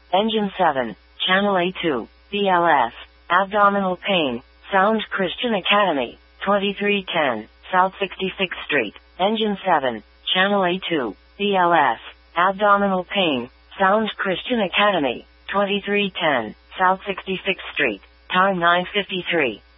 Engine 7, Channel A2, BLS, Abdominal Pain, Sound Christian Academy, 2310, South 66th Street. Engine 7, Channel A2, BLS, Abdominal Pain, Sound Christian Academy, 2310, South 66th Street. Time 9:53.